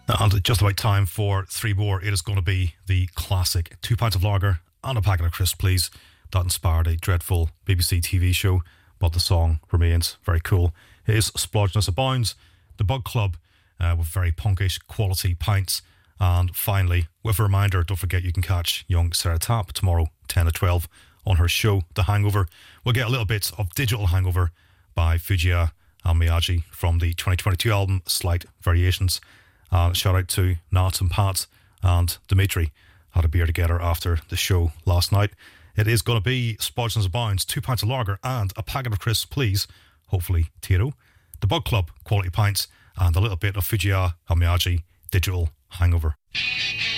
And just about time for three more. It is going to be the classic 2 pints of lager and a packet of crisps, please. That inspired a dreadful BBC TV show, but the song remains very cool. It is Splodgeness Abounds, the Bug Club, with very punkish quality pints. And finally, with a reminder, don't forget you can catch young Sarah Tapp tomorrow, 10 to 12, on her show, The Hangover. We'll get a little bit of Digital Hangover by Fujiya and Miyagi from the 2022 album Slight Variations. Shout out to Nat and Pat and Dimitri. Had a beer together after the show last night. It is going to be Splodgeness Abounds, 2 pints of lager and a packet of crisps, please. Hopefully, Tito. The Bug Club, quality pints, and a little bit of Fujiya and Miyagi, Digital Hangover.